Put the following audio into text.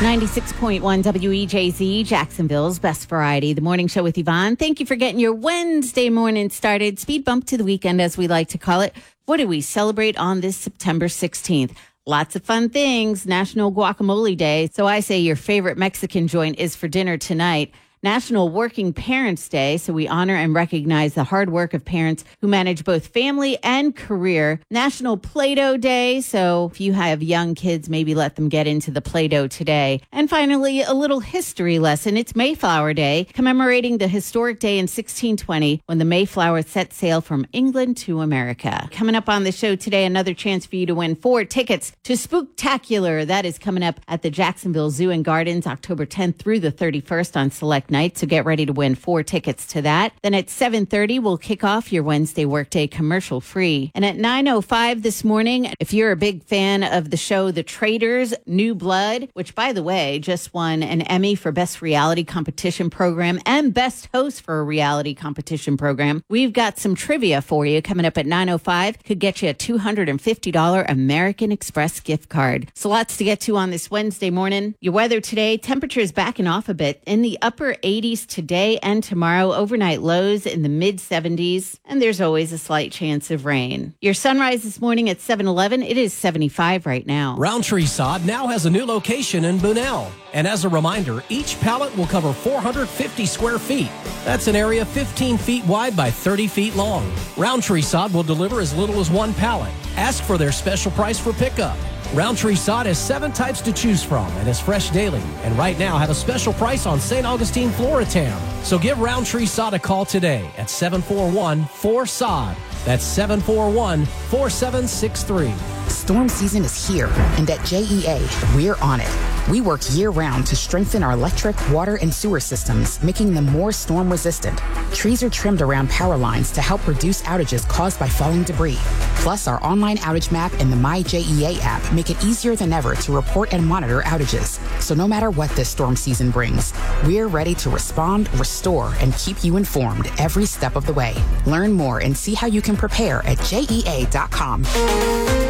96.1 WEJZ, Jacksonville's best variety. The morning show with Yvonne. Thank you for getting your Wednesday morning started. Speed bump to the weekend, as we like to call it. What do we celebrate on this September 16th? Lots of fun things. National Guacamole Day. So I say your favorite Mexican joint is for dinner tonight. National Working Parents Day, so we honor and recognize the hard work of parents who manage both family and career. National Play-Doh Day, so if you have young kids, maybe let them get into the Play-Doh today. And finally, a little history lesson. It's Mayflower Day, commemorating the historic day in 1620 when the Mayflower set sail from England to America. Coming up on the show today, another chance for you to win 4 tickets to Spooktacular. That is coming up at the Jacksonville Zoo and Gardens, October 10th through the 31st on select night, so get ready to win 4 tickets to that. Then at 7:30, we'll kick off your Wednesday workday commercial free. And at 9:05 this morning, if you're a big fan of the show The Traitors, New Blood, which by the way just won an Emmy for Best Reality Competition Program and Best Host for a Reality Competition Program, we've got some trivia for you coming up at 9:05. Could get you a $250 American Express gift card. So lots to get to on this Wednesday morning. Your weather today, temperatures backing off a bit in the upper 80s today and tomorrow, overnight lows in the mid 70s, and there's always a slight chance of rain. Your sunrise this morning at 7:11, it is 75 right now. Roundtree Sod now has a new location in Bunnell. And as a reminder, each pallet will cover 450 square feet. That's an area 15 feet wide by 30 feet long. Roundtree Sod will deliver as little as 1 pallet. Ask for their special price for pickup. Roundtree Sod has 7 types to choose from and is fresh daily. And right now have a special price on St. Augustine, Floratown. So give Roundtree Sod a call today at 741-4SOD. That's 741-4763. Storm season is here, and at JEA, we're on it. We work year-round to strengthen our electric, water, and sewer systems, making them more storm-resistant. Trees are trimmed around power lines to help reduce outages caused by falling debris. Plus, our online outage map and the MyJEA app make it easier than ever to report and monitor outages. So no matter what this storm season brings, we're ready to respond, restore, and keep you informed every step of the way. Learn more and see how you can prepare at JEA.com.